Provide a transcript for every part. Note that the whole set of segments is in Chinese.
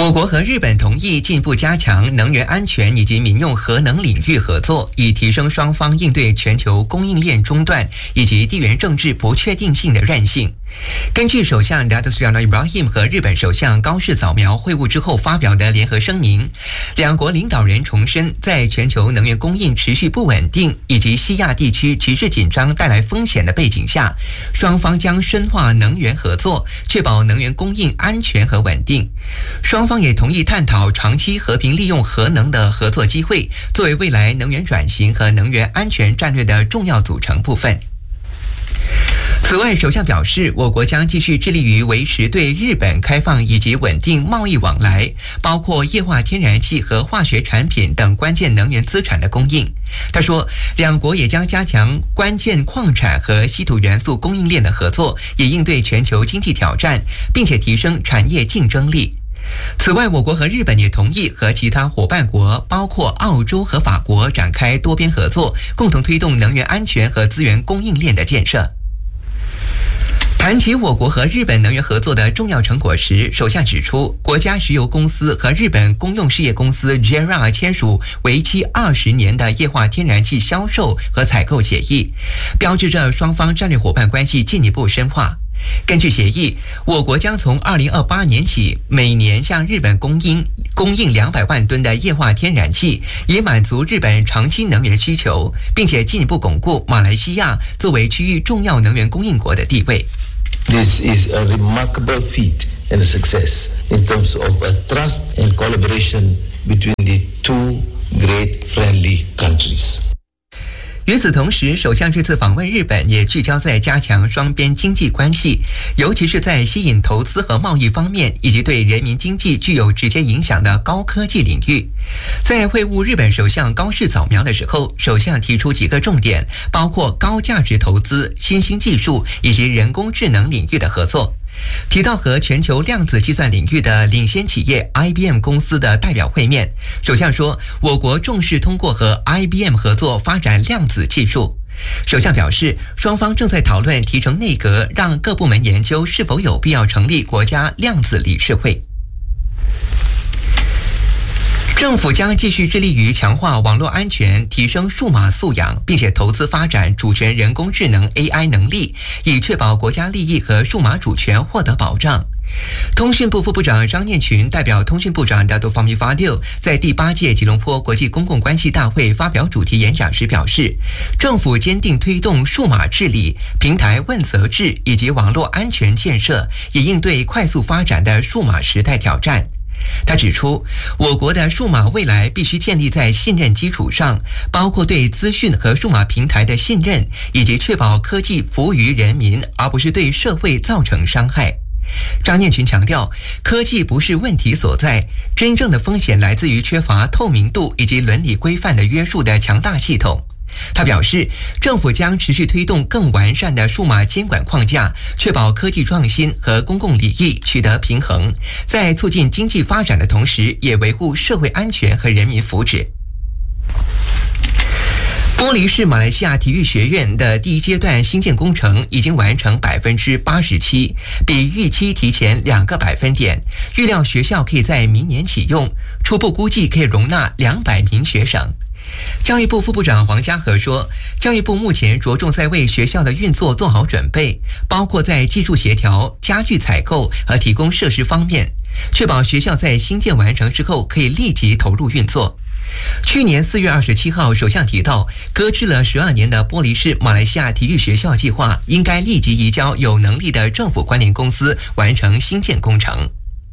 我国和日本同意进一步加强能源安全以及民用核能领域合作，以提升双方应对全球供应链中断以及地缘政治不确定性的韧性。根据首相 Datuk Seri Anwar Ibrahim 和日本首相高市早苗会晤之后发表的联合声明，两国领导人重申，在全球能源供应持续不稳定以及西亚地区局势紧张带来风险的背景下，双方将深化能源合作，确保能源供应安全和稳定。双方也同意探讨长期和平利用核能的合作机会，作为未来能源转型和能源安全战略的重要组成部分。此外，首相表示，我国将继续致力于维持对日本开放以及稳定贸易往来，包括液化天然气和化学产品等关键能源资产的供应。他说，两国也将加强关键矿产和稀土元素供应链的合作，以应对全球经济挑战，并且提升产业竞争力。此外，我国和日本也同意和其他伙伴国，包括澳洲和法国展开多边合作，共同推动能源安全和资源供应链的建设。谈起我国和日本能源合作的重要成果时，首相指出，国家石油公司和日本公用事业公司 JERA 签署为期20年的液化天然气销售和采购协议，标志着双方战略伙伴关系进一步深化。根据协议，我国将从2028年起，每年向日本供应200万吨的液化天然气，以满足日本长期能源需求，并且进一步巩固马来西亚作为区域重要能源供应国的地位。 This is a remarkable feat and a success in terms of a trust and collaboration between the two great friendly countries. 与此同时，首相这次访问日本也聚焦在加强双边经济关系，尤其是在吸引投资和贸易方面，以及对人民经济具有直接影响的高科技领域。在会晤日本首相高市早苗的时候，首相提出几个重点，包括高价值投资、新兴技术以及人工智能领域的合作。提到和全球量子计算领域的领先企业 IBM 公司的代表会面，首相说，我国重视通过和 IBM 合作发展量子技术。首相表示，双方正在讨论提成内阁，让各部门研究是否有必要成立国家量子理事会。政府将继续致力于强化网络安全，提升数码素养，并且投资发展主权人工智能 AI 能力，以确保国家利益和数码主权获得保障。通讯部副部长张念群代表通讯部长 Dato' Fahmi Fadil 在第8届吉隆坡国际公共关系大会发表主题演讲时表示，政府坚定推动数码治理、平台问责制以及网络安全建设，以应对快速发展的数码时代挑战。他指出，我国的数码未来必须建立在信任基础上，包括对资讯和数码平台的信任，以及确保科技服务于人民，而不是对社会造成伤害。张念群强调，科技不是问题所在，真正的风险来自于缺乏透明度以及伦理规范的约束的强大系统。他表示，政府将持续推动更完善的数码监管框架，确保科技创新和公共利益取得平衡，在促进经济发展的同时，也维护社会安全和人民福祉。玻璃市马来西亚体育学院的第1阶段新建工程已经完成87%，比预期提前2个百分点。预料学校可以在明年启用，初步估计可以容纳200名学生。教育部副部长黄家和说，教育部目前着重在为学校的运作做好准备，包括在技术协调、家具采购和提供设施方面，确保学校在新建完成之后可以立即投入运作。去年4月27号，首相提到，搁置了12年的玻璃市马来西亚体育学校计划，应该立即移交有能力的政府关联公司完成新建工程。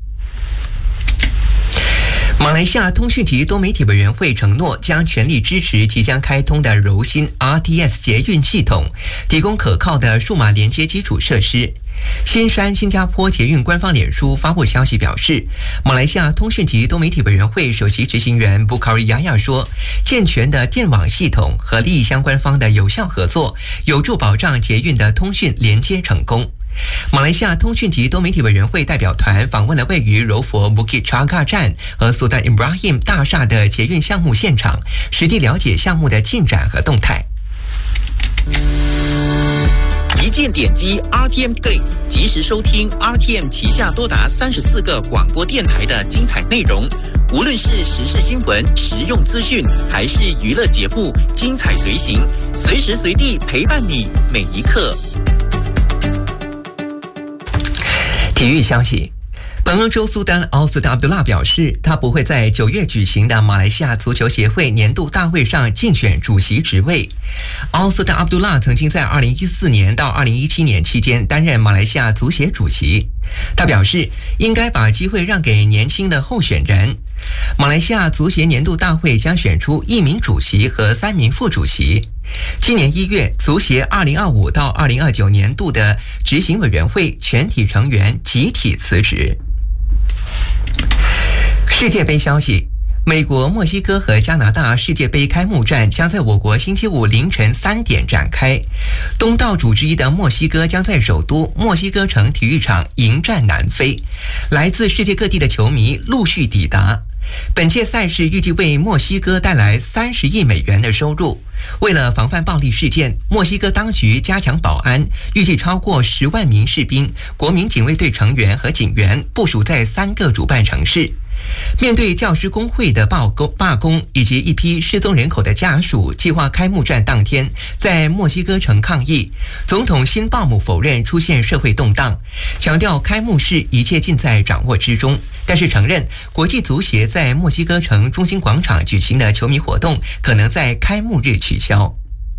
马来西亚通讯及多媒体委员会承诺将全力支持即将开通的柔新 RTS 捷运系统，提供可靠的数码连接基础设施。新加坡捷运官方脸书发布消息表示，马来西亚通讯及多媒体委员会首席执行员布卡里亚亚说，健全的电网系统和利益相关方的有效合作，有助保障捷运的通讯连接成功。马来西亚通讯及多媒体委员会代表团访问了位于柔佛 Bukit Chaka 站和 Sultan Ibrahim 大厦的捷运项目现场，实地了解项目的进展和动态。 一键点击 RTM Play， 及时收听 RTM 旗下多达34个广播电台的精彩内容。无论是时事新闻、实用资讯，还是娱乐节目，精彩随行，随时随地陪伴你每一刻。 体育消息。本周苏丹奥斯达阿卜杜拉表示，他不会在9月举行的马来西亚足球协会年度大会上竞选主席职位。奥斯达阿卜杜拉曾经在2014年到2017年期间担任马来西亚足协主席。他表示，应该把机会让给年轻的候选人。马来西亚足协年度大会将选出1名主席和3名副主席。今年1月，足协2025到2029年度的执行委员会全体成员集体辞职。世界杯消息，美国、墨西哥和加拿大世界杯开幕战将在我国星期五凌晨3点展开。东道主之一的墨西哥将在首都墨西哥城体育场迎战南非，来自世界各地的球迷陆续抵达。本届赛事预计为墨西哥带来30亿美元的收入。为了防范暴力事件，墨西哥当局加强保安，预计超过10万名士兵、国民警卫队成员和警员部署在3个主办城市。面对教师工会的罢工以及一批失踪人口的家属，计划开幕战当天在墨西哥城抗议。总统辛鲍姆否认出现社会动荡，强调开幕式一切尽在掌握之中，但是承认国际足协在墨西哥城中心广场举行的球迷活动可能在开幕日取消。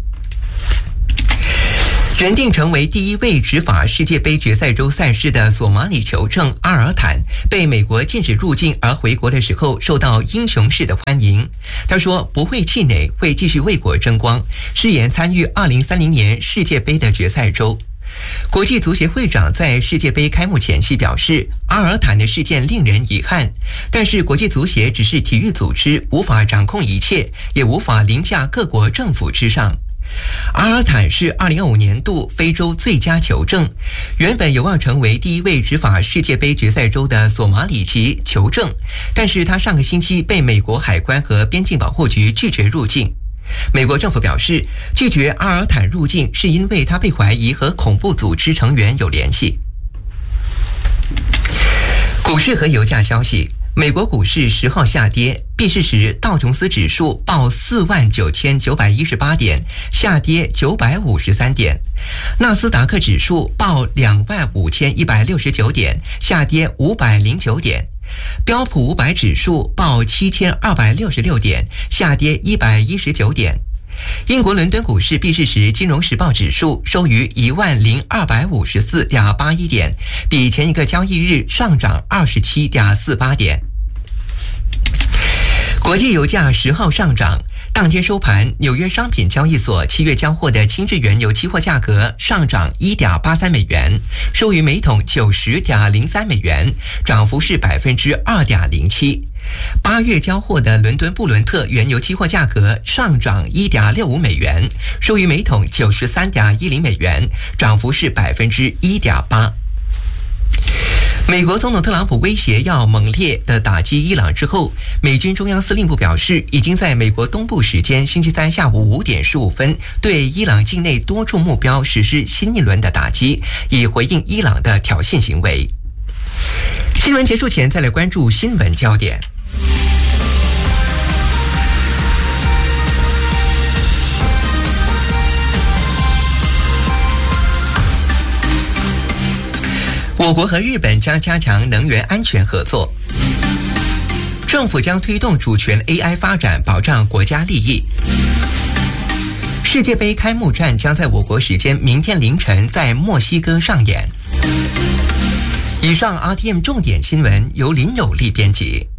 原定成为第一位执法世界杯决赛周赛事的索马里球证阿尔坦，被美国禁止入境而回国的时候，受到英雄式的欢迎。他说不会气馁，会继续为国争光，誓言参与2030年世界杯的决赛周。国际足协会长在世界杯开幕前夕表示，阿尔坦的事件令人遗憾，但是国际足协只是体育组织，无法掌控一切，也无法凌驾各国政府之上。阿尔坦是2025年度非洲最佳球证，原本有望成为第一位执法世界杯决赛周的索马里籍球证，但是他上个星期被美国海关和边境保护局拒绝入境。美国政府表示，拒绝阿尔坦入境是因为他被怀疑和恐怖组织成员有联系。股市和油价消息，美国股市10号下跌，闭市时道琼斯指数报49918点，下跌953点；纳斯达克指数报25169点，下跌509点；标普500指数报7266点，下跌119点。英国伦敦股市闭市时，金融时报指数收于10254.81点，比前一个交易日上涨27.48点。国际油价10号上涨，当天收盘，纽约商品交易所7月交货的轻质原油期货价格上涨1.83美元，收于每桶90.03美元，涨幅是2.07%。8月交货的伦敦布伦特原油期货价格上涨1.65美元，收于每桶93.10美元，涨幅是1.8%。美国总统特朗普威胁要猛烈的打击伊朗之后，美军中央司令部表示，已经在美国东部时间星期三下午5点15分对伊朗境内多处目标实施新一轮的打击，以回应伊朗的挑衅行为。新闻结束前，再来关注新闻焦点。我国和日本将加强能源安全合作，政府将推动主权 AI 发展，保障国家利益。世界杯开幕战将在我国时间明天凌晨在墨西哥上演。以上 RTM 重点新闻由林有利编辑。